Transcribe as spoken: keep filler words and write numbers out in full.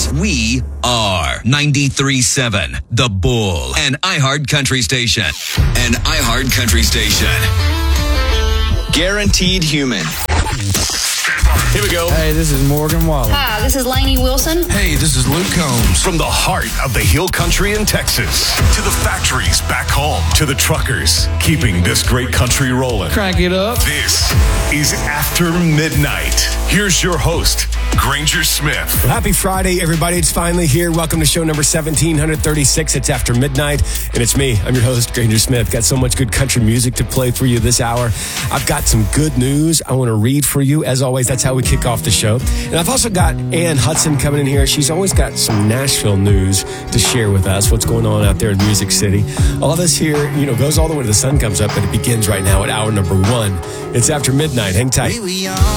because we are ninety-three point seven The Bull, an iHeart Country station. An iHeart Country station. Guaranteed human. Here we go. Hey, this is Morgan Wallen. Hi, this is Lainey Wilson. Hey, this is Luke Combs. From the heart of the Hill Country in Texas to the factories back home to the truckers keeping this great country rolling. Crank it up. This is After Midnight. Here's your host, Granger Smith. Well, happy Friday, everybody. It's finally here. Welcome to show number seventeen thirty-six. It's After Midnight, and it's me. I'm your host, Granger Smith. Got so much good country music to play for you this hour. I've got some good news I want to read for you. As always, that's how we kick off the show. And I've also got Ann Hudson coming in here. She's always got some Nashville news to share with us, what's going on out there in Music City. All of this here, you know, goes all the way to the sun comes up, and it begins right now at hour number one. It's After Midnight. Hang tight. We were young.